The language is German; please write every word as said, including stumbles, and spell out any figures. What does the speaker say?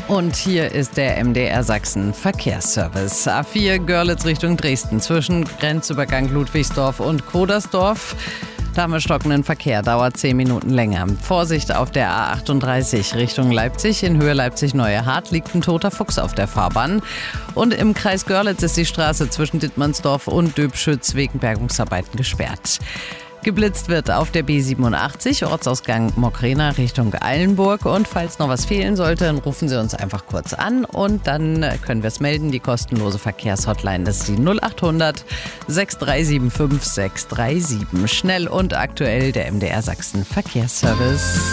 Und hier ist der M D R Sachsen Verkehrsservice. A vier Görlitz Richtung Dresden zwischen Grenzübergang Ludwigsdorf und Kodersdorf. Da haben wir stockenden Verkehr, dauert zehn Minuten länger. Vorsicht auf der A achtunddreißig Richtung Leipzig. In Höhe Leipzig-Neue Hart liegt ein toter Fuchs auf der Fahrbahn. Und im Kreis Görlitz ist die Straße zwischen Dittmannsdorf und Döbschütz wegen Bergungsarbeiten gesperrt. Geblitzt wird auf der B siebenundachtzig, Ortsausgang Mockrena Richtung Eilenburg. Und falls noch was fehlen sollte, dann rufen Sie uns einfach kurz an und dann können wir es melden. Die kostenlose Verkehrshotline, das ist die null achthundert sechs drei sieben fünf sechs drei sieben. Schnell und aktuell der M D R Sachsen Verkehrsservice.